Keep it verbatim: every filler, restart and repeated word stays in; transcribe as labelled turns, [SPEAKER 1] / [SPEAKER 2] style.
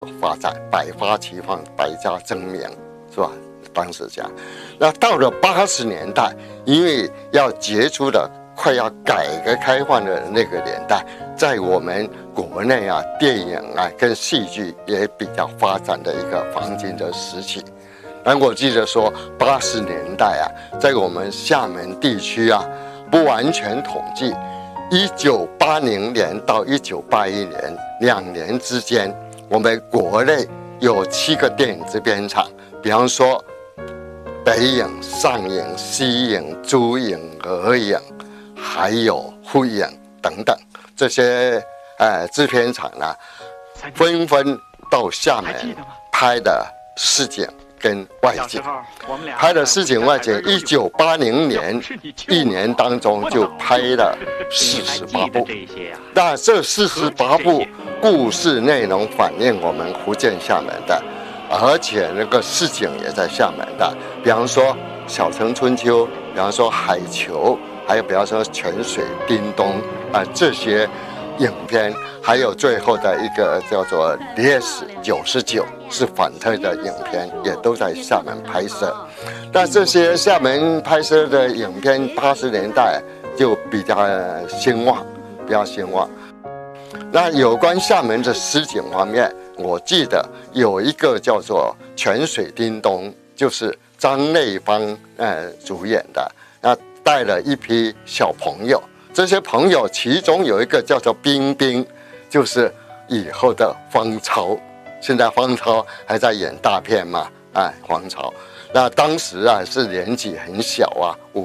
[SPEAKER 1] 发展，百花齐放，百家争鸣，是吧？当时讲，那到了八十年代，因为要结束了快要改革开放的那个年代，在我们国内啊，电影啊跟戏剧也比较发展的一个黄金的时期。然后我记得说，八十年代啊，在我们厦门地区啊，不完全统计，一九八零年到一九八一年两年之间，我们国内有七个电影制片厂，比方说北影、上影、西影、珠影、俄影，还有沪影等等这些呃制片厂呢，纷纷到厦门拍的市井跟外景。拍的市井外景，一九八零年一年当中就拍了四十八部。那这四十八部故事内容反映我们福建厦门的。而且那个市井也在厦门的，比方说《小城春秋》，比方说《海球》，还有比方说《泉水叮咚》啊、呃、这些影片，还有最后的一个叫做《烈士九十九》是反特的影片，也都在厦门拍摄。那这些厦门拍摄的影片，八十年代就比较兴旺，比较兴旺。那有关厦门的市井方面，我记得有一个叫做《泉水叮咚》，就是张内芳呃主演的，那带了一批小朋友，这些朋友其中有一个叫做冰冰，就是以后的方超，现在方超还在演大片嘛，哎，方超，那当时啊是年纪很小啊，五